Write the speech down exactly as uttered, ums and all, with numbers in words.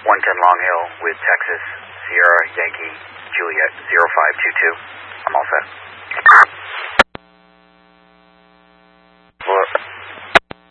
one ten Long Hill with Texas, Sierra, Yankee, Juliet, zero five two two. I'm all set.